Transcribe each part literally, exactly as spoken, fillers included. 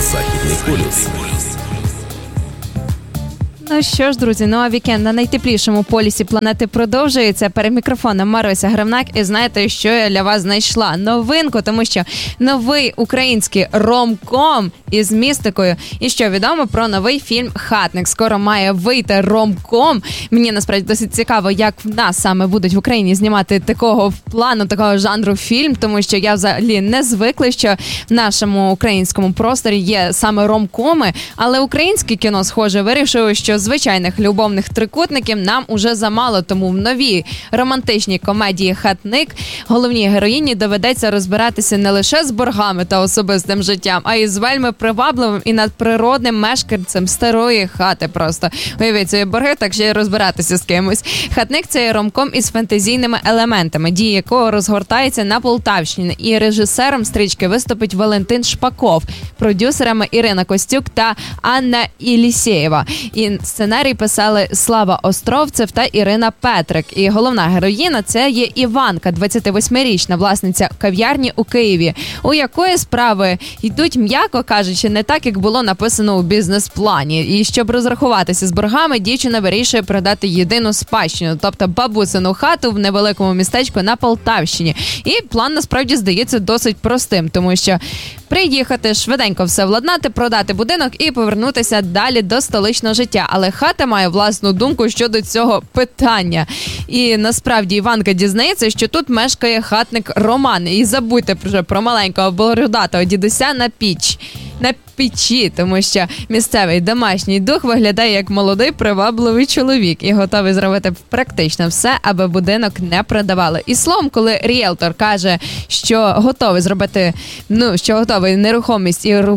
Західний полюс. Ну що ж, друзі, ну а вікенд на найтеплішому полюсі планети продовжується. Перед мікрофоном Маруся Гривнак. І знаєте, що я для вас знайшла? Новинку, тому що новий український ромком із містикою. І що відомо про новий фільм «Хатник». Скоро має вийти ромком. Мені насправді досить цікаво, як в нас саме будуть в Україні знімати такого плану, такого жанру фільм, тому що я взагалі не звикла, що в нашому українському просторі є саме ромкоми, але українське кіно, схоже, вирішило, що звичайних любовних трикутників нам уже замало, тому в новій романтичній комедії «Хатник» головній героїні доведеться розбиратися не лише з боргами та особистим життям, а й з вельми привабливим і надприродним мешканцем старої хати просто. Уявіть собі борги, так ще й розбиратися з кимось. «Хатник» – це ромком із фентезійними елементами, дії якого розгортається на Полтавщині. І режисером стрічки виступить Валентин Шпаков, продюсерами Ірина Костюк та Анна Єлісєєва. І сценарій писали Слава Островцев та Ірина Петрик. І головна героїна – це є Іванка, двадцятивосьмирічна власниця кав'ярні у Києві, у якої справи йдуть, м'яко кажучи, не так, як було написано у бізнес-плані. І щоб розрахуватися з боргами, дівчина вирішує продати єдину спадщину, тобто бабусину хату в невеликому містечку на Полтавщині. І план, насправді, здається досить простим, тому що приїхати, швиденько все владнати, продати будинок і повернутися далі до столичного життя. Але хата має власну думку щодо цього питання. І насправді Іванка дізнається, що тут мешкає хатник Роман. І забудьте вже про маленького бородатого дідуся на піч. На печі, тому що місцевий домашній дух виглядає як молодий привабливий чоловік і готовий зробити практично все, аби будинок не продавали. І словом, коли ріелтор каже, що готовий зробити, ну, що готовий нерухомість і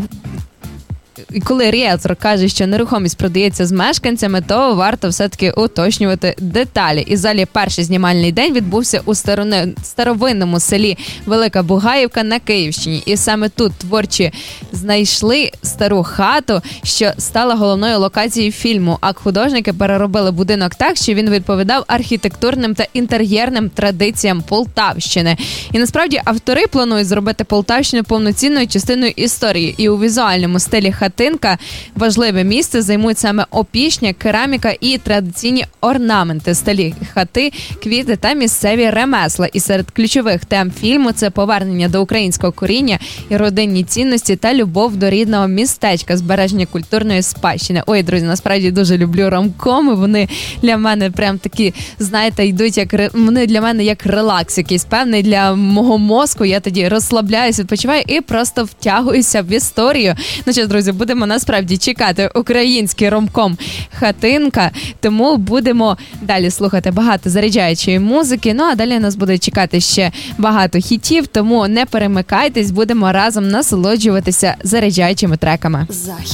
І коли ріелтор каже, що нерухомість продається з мешканцями, то варто все-таки уточнювати деталі. І далі перший знімальний день відбувся у старони... старовинному селі Велика Бугаївка на Київщині. І саме тут творчі знайшли стару хату, що стала головною локацією фільму. А художники переробили будинок так, що він відповідав архітектурним та інтер'єрним традиціям Полтавщини. І насправді автори планують зробити Полтавщину повноцінною частиною історії. І у візуальному стилі хатинка важливе місце займуть саме опішня, кераміка і традиційні орнаменти, стилі хати, квіти та місцеві ремесла. І серед ключових тем фільму це повернення до українського коріння і родинні цінності та любов до рідного містечка, збереження культурної спадщини. Ой, друзі, насправді дуже люблю ромкоми, вони для мене прям такі, знаєте, йдуть як, вони для мене як релакс якийсь певний для мого мозку. Я тоді розслабляюсь, відпочиваю і просто втягуюся в історію. Ну що, друзі, будемо насправді чекати український ромком «Хатинка», тому будемо далі слухати багато заряджаючої музики, ну а далі нас буде чекати ще багато хітів, тому не перемикайтесь, будемо разом насолоджуватися заряджаючими треками.